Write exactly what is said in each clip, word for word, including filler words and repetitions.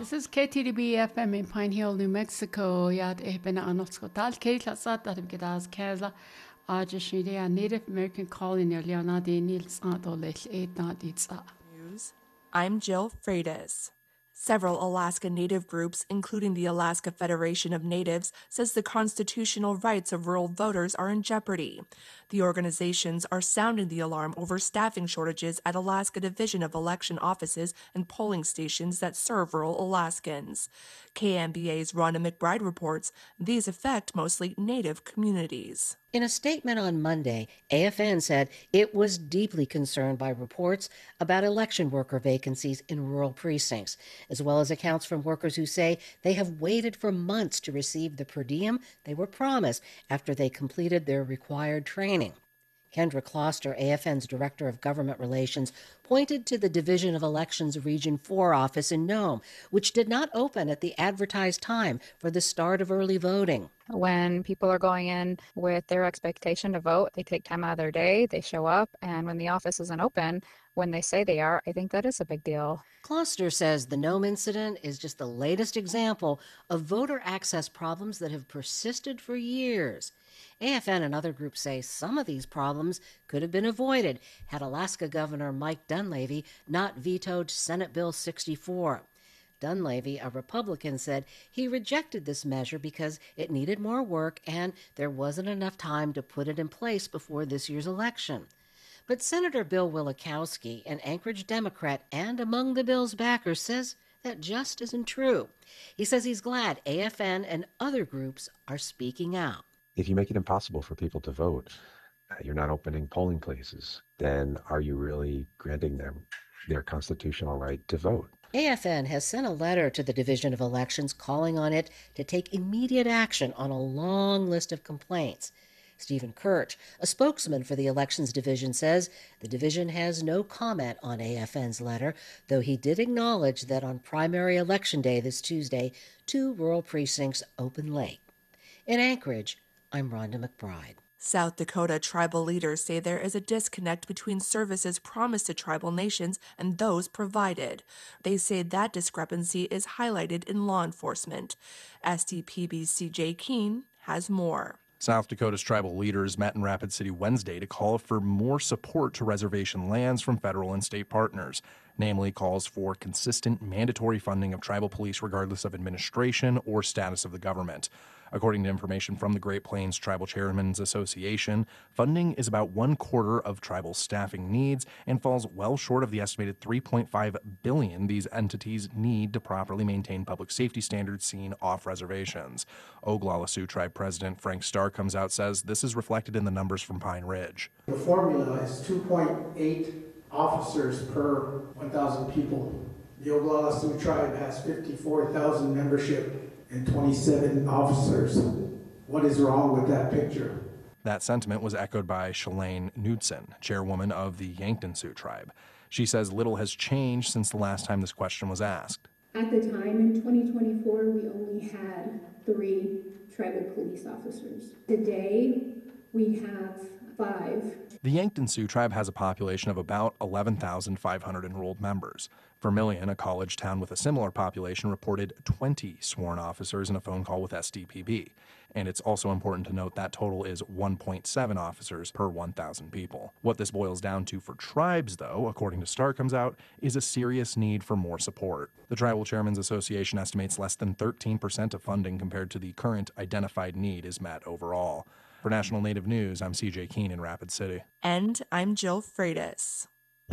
This is K T D B F M in Pine Hill, New Mexico. Yad ich bin an Hospital. Kate Lassat that I'm gedas Kazla. Ajashide a Native American colony Leona de Nils Adolech eight Naditsa. News. I'm Jill Freitas. Several Alaska Native groups, including the Alaska Federation of Natives, says the constitutional rights of rural voters are in jeopardy. The organizations are sounding the alarm over staffing shortages at Alaska Division of Election offices and polling stations that serve rural Alaskans. K M B A's Rhonda McBride reports these affect mostly Native communities. In a statement on Monday, A F N said it was deeply concerned by reports about election worker vacancies in rural precincts, as well as accounts from workers who say they have waited for months to receive the per diem they were promised after they completed their required training. Kendra Kloster, A F N's Director of Government Relations, pointed to the Division of Elections Region four office in Nome, which did not open at the advertised time for the start of early voting. When people are going in with their expectation to vote, they take time out of their day, they show up, and when the office isn't open, when they say they are, I think that is a big deal. Kloster says the Nome incident is just the latest example of voter access problems that have persisted for years. A F N and other groups say some of these problems could have been avoided had Alaska Governor Mike Dunleavy not vetoed Senate Bill sixty-four. Dunleavy, a Republican, said he rejected this measure because it needed more work and there wasn't enough time to put it in place before this year's election. But Senator Bill Wielechowski, an Anchorage Democrat and among the bill's backers, says that just isn't true. He says he's glad A F N and other groups are speaking out. If you make it impossible for people to vote, you're not opening polling places, then are you really granting them their constitutional right to vote? A F N has sent a letter to the Division of Elections calling on it to take immediate action on a long list of complaints. Stephen Kirch, a spokesman for the Elections Division, says the division has no comment on A F N's letter, though he did acknowledge that on primary election day this Tuesday, two rural precincts open late. In Anchorage, I'm Rhonda McBride. South Dakota tribal leaders say there is a disconnect between services promised to tribal nations and those provided. They say that discrepancy is highlighted in law enforcement. S D P B's C J Keene has more. South Dakota's tribal leaders met in Rapid City Wednesday to call for more support to reservation lands from federal and state partners, namely calls for consistent mandatory funding of tribal police regardless of administration or status of the government. According to information from the Great Plains Tribal Chairmen's Association, funding is about one quarter of tribal staffing needs and falls well short of the estimated three point five billion dollars these entities need to properly maintain public safety standards seen off reservations. Oglala Sioux Tribe President Frank Starr comes out says this is reflected in the numbers from Pine Ridge. The formula is two point eight officers per one thousand people. The Oglala Sioux Tribe has fifty-four thousand membership and twenty-seven officers. What is wrong with that picture? That sentiment was echoed by Shalane Knudsen, chairwoman of the Yankton Sioux Tribe. She says little has changed since the last time this question was asked. At the time, in twenty twenty-four, we only had three tribal police officers. Today, we have five. The Yankton Sioux Tribe has a population of about eleven thousand five hundred enrolled members. Vermilion, a college town with a similar population, reported twenty sworn officers in a phone call with S D P B. And it's also important to note that total is one point seven officers per one thousand people. What this boils down to for tribes, though, according to Starr comes out, is a serious need for more support. The Tribal Chairmen's Association estimates less than thirteen percent of funding compared to the current identified need is met overall. For National Native News, I'm C J Keene in Rapid City. And I'm Jill Freitas.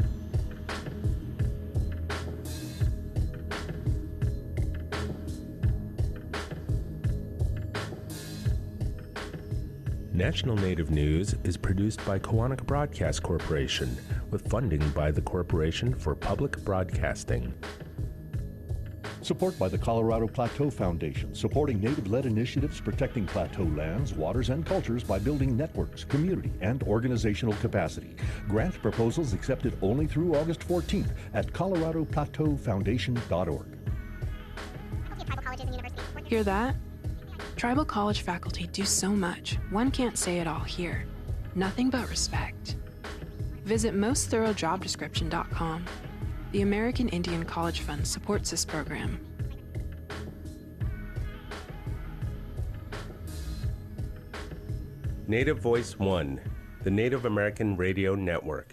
National Native News is produced by Koahnic Broadcast Corporation with funding by the Corporation for Public Broadcasting. Support by the Colorado Plateau Foundation, supporting Native-led initiatives protecting plateau lands, waters, and cultures by building networks, community, and organizational capacity. Grant proposals accepted only through August fourteenth at colorado plateau foundation dot org. Hear that? Tribal college faculty do so much, one can't say it all here. Nothing but respect. Visit most thorough job description dot com. The American Indian College Fund supports this program. Native Voice One, the Native American Radio Network.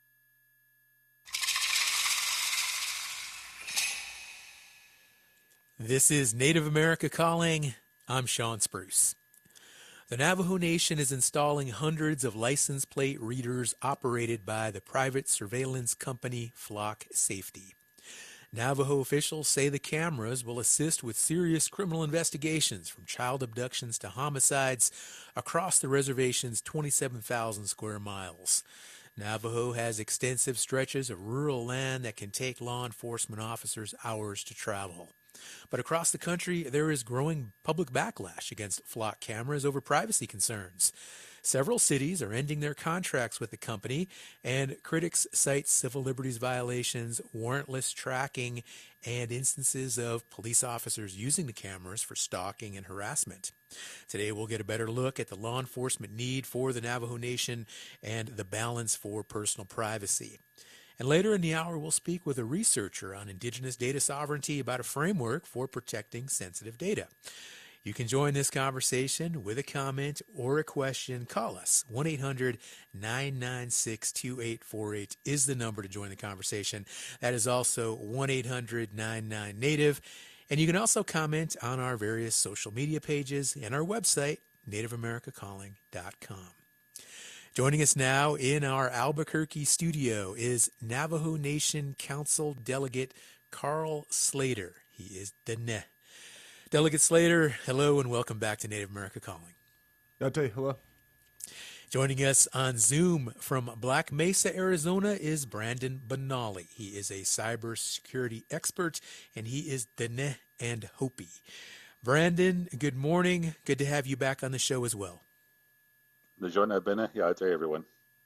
This is Native America Calling. I'm Sean Spruce. The Navajo Nation is installing hundreds of license plate readers operated by the private surveillance company Flock Safety. Navajo officials say the cameras will assist with serious criminal investigations, from child abductions to homicides, across the reservation's twenty-seven thousand square miles. Navajo has extensive stretches of rural land that can take law enforcement officers hours to travel. But across the country, there is growing public backlash against Flock cameras over privacy concerns. Several cities are ending their contracts with the company, and critics cite civil liberties violations, warrantless tracking, and instances of police officers using the cameras for stalking and harassment. Today, we'll get a better look at the law enforcement need for the Navajo Nation and the balance for personal privacy. And later in the hour, we'll speak with a researcher on indigenous data sovereignty about a framework for protecting sensitive data. You can join this conversation with a comment or a question. Call us. one eight hundred nine nine six two eight four eight is the number to join the conversation. That is also one eight hundred nine nine Native. And you can also comment on our various social media pages and our website, native america calling dot com. Joining us now in our Albuquerque studio is Navajo Nation Council Delegate Carl Slater. He is Dene. Delegate Slater, hello and welcome back to Native America Calling. Yate, hello. Joining us on Zoom from Black Mesa, Arizona is Brandon Benally. He is a cybersecurity expert, and he is Dene and Hopi. Brandon, good morning. Good to have you back on the show as well. Najona Bene, Yate, everyone.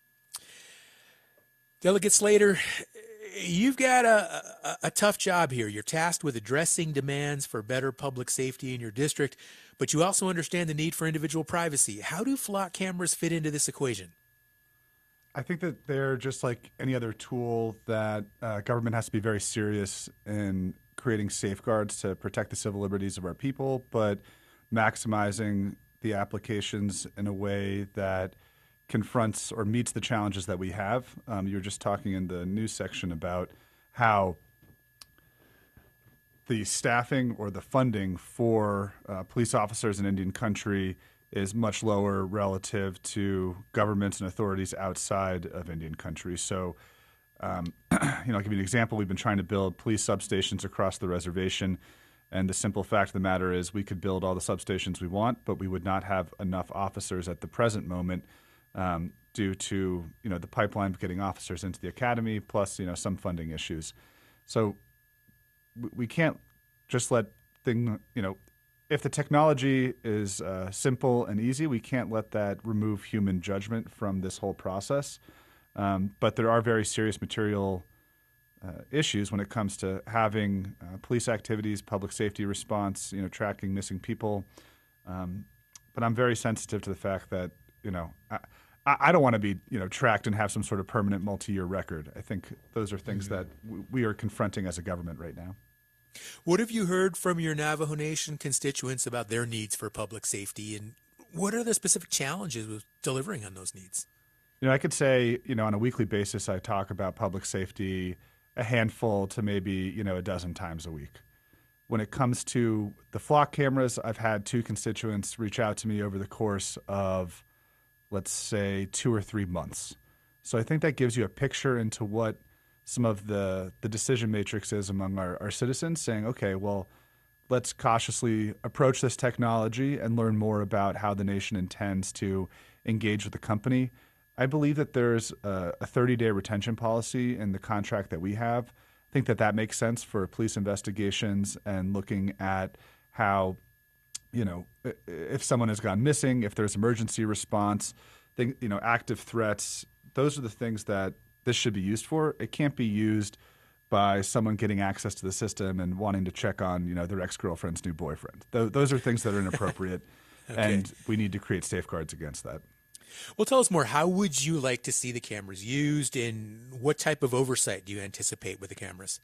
Delegate Slater, you've got a, a, a tough job here. You're tasked with addressing demands for better public safety in your district, but you also understand the need for individual privacy. How do Flock cameras fit into this equation? I think that they're just like any other tool that uh, government has to be very serious in creating safeguards to protect the civil liberties of our people, but maximizing the applications in a way that confronts or meets the challenges that we have. Um, you were just talking in the news section about how the staffing or the funding for uh, police officers in Indian country is much lower relative to governments and authorities outside of Indian country. So, um, you know, I'll give you an example. We've been trying to build police substations across the reservation. And the simple fact of the matter is we could build all the substations we want, but we would not have enough officers at the present moment um, due to, you know, the pipeline of getting officers into the academy, plus, you know, some funding issues. So we can't just let thing, you know, if the technology is uh, simple and easy, we can't let that remove human judgment from this whole process. Um, but there are very serious material Uh, issues when it comes to having uh, police activities, public safety response, you know, tracking missing people. Um, but I'm very sensitive to the fact that, you know, I, I don't want to be, you know, tracked and have some sort of permanent multi-year record. I think those are things mm-hmm. that w- we are confronting as a government right now. What have you heard from your Navajo Nation constituents about their needs for public safety, and what are the specific challenges with delivering on those needs? You know, I could say, you know, on a weekly basis, I talk about public safety a handful to maybe, you know, a dozen times a week. When it comes to the Flock cameras, I've had two constituents reach out to me over the course of, let's say, two or three months. So I think that gives you a picture into what some of the, the decision matrix is among our, our citizens, saying, okay, well, let's cautiously approach this technology and learn more about how the nation intends to engage with the company. I believe that there's a thirty-day retention policy in the contract that we have. I think that that makes sense for police investigations and looking at how, you know, if someone has gone missing, if there's emergency response, think, you know, active threats. Those are the things that this should be used for. It can't be used by someone getting access to the system and wanting to check on, you know, their ex-girlfriend's new boyfriend. Th- those are things that are inappropriate, okay. And we need to create safeguards against that. Well, tell us more. How would you like to see the cameras used, and what type of oversight do you anticipate with the cameras?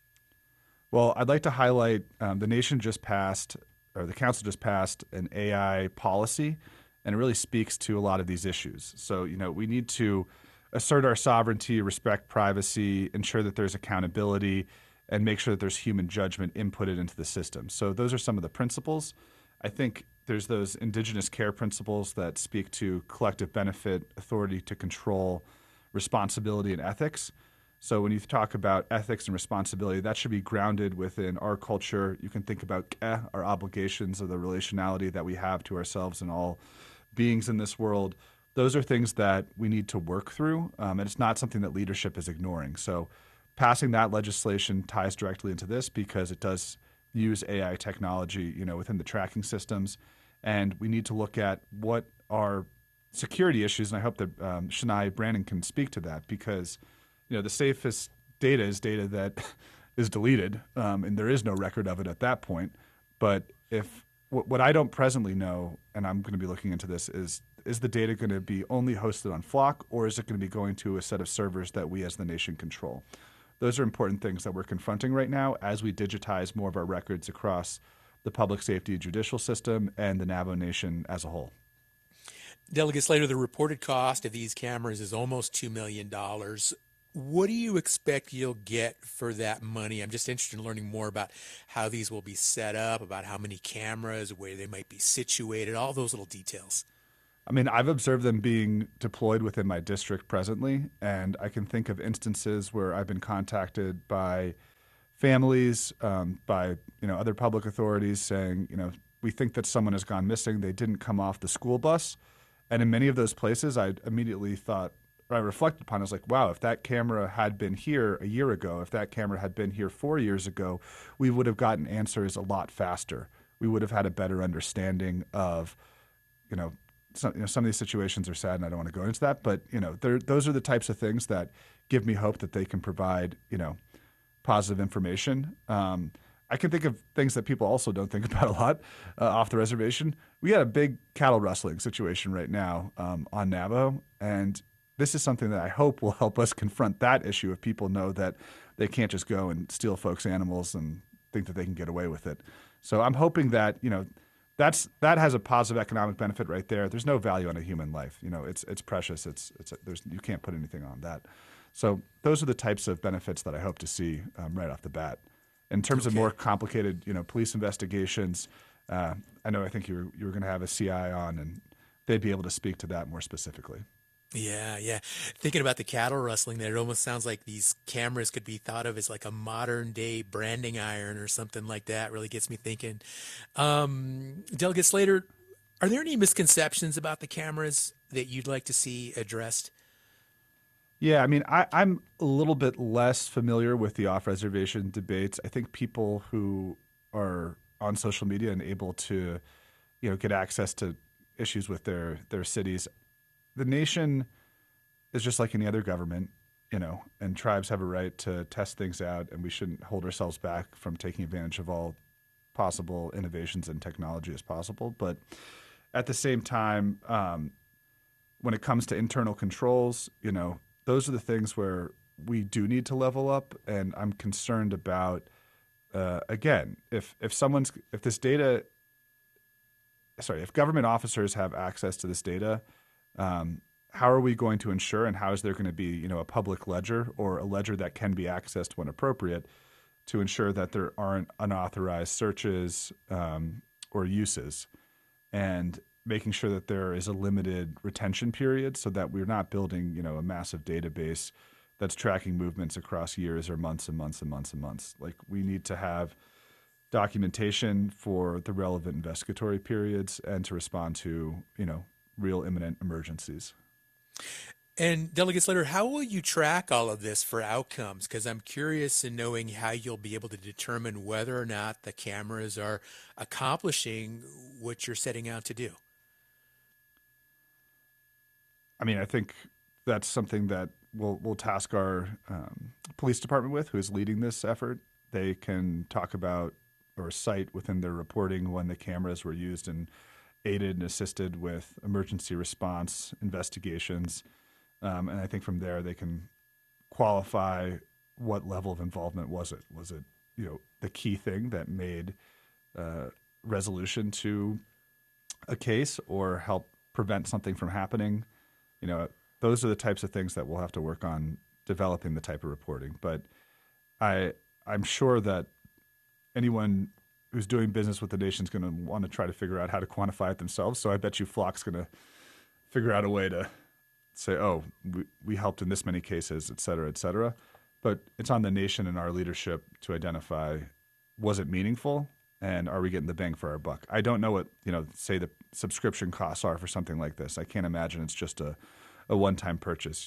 Well, I'd like to highlight um, the nation just passed, or the council just passed, an A I policy, and it really speaks to a lot of these issues. So, you know, we need to assert our sovereignty, respect privacy, ensure that there's accountability, and make sure that there's human judgment inputted into the system. So those are some of the principles. I think there's those indigenous care principles that speak to collective benefit, authority to control, responsibility, and ethics. So when you talk about ethics and responsibility, that should be grounded within our culture. You can think about eh, our obligations or the relationality that we have to ourselves and all beings in this world. Those are things that we need to work through, um, and it's not something that leadership is ignoring. So passing that legislation ties directly into this because it does use A I technology, you know, within the tracking systems, and we need to look at what are security issues. And I hope that um, Shania Brandon can speak to that because, you know, the safest data is data that is deleted, um, and there is no record of it at that point. But if what, what I don't presently know, and I'm going to be looking into this, is is the data going to be only hosted on Flock, or is it going to be going to a set of servers that we as the nation control? Those are important things that we're confronting right now as we digitize more of our records across the public safety judicial system and the Navajo Nation as a whole. Delegate Slater, the reported cost of these cameras is almost two million dollars. What do you expect you'll get for that money? I'm just interested in learning more about how these will be set up, about how many cameras, where they might be situated, all those little details. I mean, I've observed them being deployed within my district presently, and I can think of instances where I've been contacted by families, um, by you know other public authorities saying, you know, we think that someone has gone missing. They didn't come off the school bus, and in many of those places, I immediately thought, or I reflected upon, I was like, wow, if that camera had been here a year ago, if that camera had been here four years ago, we would have gotten answers a lot faster. We would have had a better understanding of, you know. Some, you know, some of these situations are sad, and I don't want to go into that. But you know, those are the types of things that give me hope that they can provide, you know, positive information. Um, I can think of things that people also don't think about a lot uh, off the reservation. We got a big cattle rustling situation right now um, on Navajo, and this is something that I hope will help us confront that issue if people know that they can't just go and steal folks' animals and think that they can get away with it. So I'm hoping that you know. That's that has a positive economic benefit right there. There's no value on a human life. You know, it's it's precious. It's it's there's you can't put anything on that. So those are the types of benefits that I hope to see um, right off the bat. In terms okay. of more complicated, you know, police investigations, uh, I know I think you were you were going to have a C I on, and they'd be able to speak to that more specifically. Yeah, yeah. Thinking about the cattle rustling there, it almost sounds like these cameras could be thought of as like a modern day branding iron or something like that. Really gets me thinking. Um, Delegate Slater, are there any misconceptions about the cameras that you'd like to see addressed? Yeah, I mean, I, I'm a little bit less familiar with the off-reservation debates. I think people who are on social media and able to, you know, get access to issues with their, their cities. The nation is just like any other government, you know, and tribes have a right to test things out, and we shouldn't hold ourselves back from taking advantage of all possible innovations in technology as possible. But at the same time, um, when it comes to internal controls, you know, those are the things where we do need to level up, and I'm concerned about, uh, again, if if someone's if this data, sorry, if government officers have access to this data. Um, how are we going to ensure, and how is there going to be, you know, a public ledger or a ledger that can be accessed when appropriate to ensure that there aren't unauthorized searches um, or uses, and making sure that there is a limited retention period so that we're not building, you know, a massive database that's tracking movements across years or months and months and months and months. Like, we need to have documentation for the relevant investigatory periods and to respond to, you know, real imminent emergencies. And Delegate Slater, how will you track all of this for outcomes? Because I'm curious in knowing how you'll be able to determine whether or not the cameras are accomplishing what you're setting out to do. I mean, I think that's something that we'll, we'll task our um, police department with, who is leading this effort. They can talk about or cite within their reporting when the cameras were used and aided and assisted with emergency response investigations. Um, and I think from there they can qualify what level of involvement was it. Was it, you know, the key thing that made uh, resolution to a case, or help prevent something from happening. You know, those are the types of things that we'll have to work on developing the type of reporting. But I, I'm sure that anyone who's doing business with the nation is going to want to try to figure out how to quantify it themselves. So I bet you Flock's going to figure out a way to say, oh, we, we helped in this many cases, et cetera, et cetera. But it's on the nation and our leadership to identify, was it meaningful? And are we getting the bang for our buck? I don't know what, you know, say the subscription costs are for something like this. I can't imagine it's just a, a one-time purchase.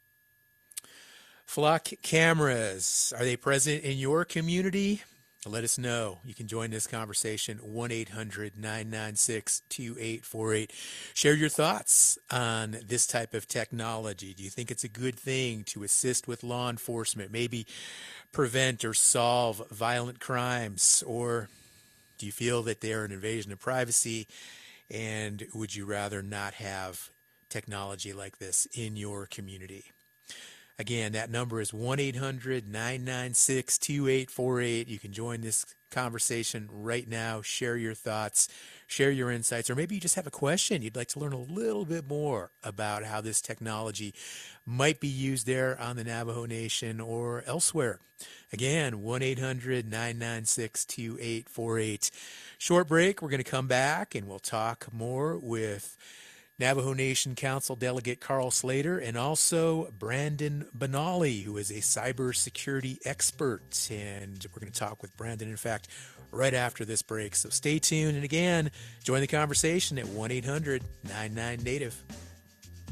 Flock cameras, are they present in your community? Let us know. You can join this conversation, one eight hundred nine nine six two eight four eight. Share your thoughts on this type of technology. Do you think it's a good thing to assist with law enforcement, maybe prevent or solve violent crimes? Or do you feel that they're an invasion of privacy, and would you rather not have technology like this in your community? Again, that number is one eight hundred nine nine six two eight four eight. You can join this conversation right now. Share your thoughts, share your insights, or maybe you just have a question. You'd like to learn a little bit more about how this technology might be used there on the Navajo Nation or elsewhere. Again, one eight hundred nine nine six two eight four eight. Short break. We're going to come back and we'll talk more with Navajo Nation Council Delegate Carl Slater, and also Brandon Benally, who is a cybersecurity expert. And we're going to talk with Brandon, in fact, right after this break. So stay tuned. And again, join the conversation at one eight hundred nine nine Native.